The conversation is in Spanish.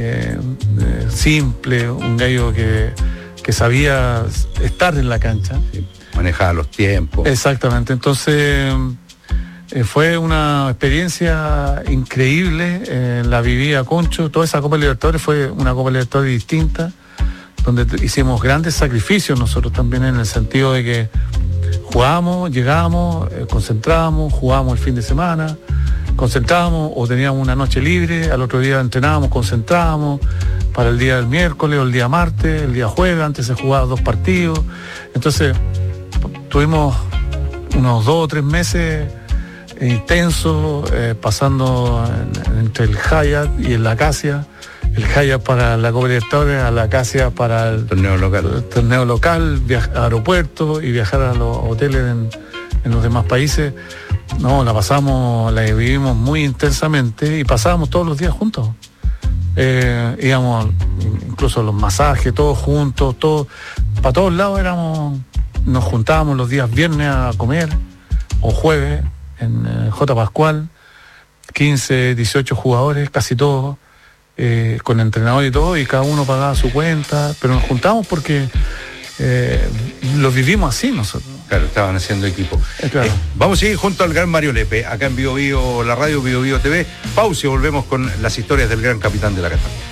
simple, un gallo que sabía estar en la cancha. Sí, manejaba los tiempos. Exactamente, entonces fue una experiencia increíble, la viví a Concho. Toda esa Copa Libertadores fue una Copa Libertadores distinta, donde hicimos grandes sacrificios nosotros también, en el sentido de que jugábamos, llegábamos, concentrábamos, jugábamos el fin de semana, concentrábamos o teníamos una noche libre, al otro día entrenábamos, concentrábamos para el día del miércoles o el día martes, el día jueves, antes se jugaban 2 partidos. Entonces tuvimos unos 2 o 3 meses intensos, pasando entre el Hyatt y el Acacia. El Hyatt para la Copa Libertadores, a la Acacia para el torneo local, a aeropuertos y viajar a los hoteles en los demás países. No, la vivimos muy intensamente y pasábamos todos los días juntos. Íbamos incluso a los masajes, todos juntos, para todos lados nos juntábamos los días viernes a comer, o jueves, en J. Pascual, 15, 18 jugadores, casi todos, con entrenador y todo, y cada uno pagaba su cuenta, pero nos juntamos porque lo vivimos así nosotros. Claro, estaban haciendo equipo. Claro. Vamos a seguir junto al gran Mario Lepe, acá en Bio Bio, la radio Bio Bio TV. Pausa y volvemos con las historias del gran capitán de la Católica.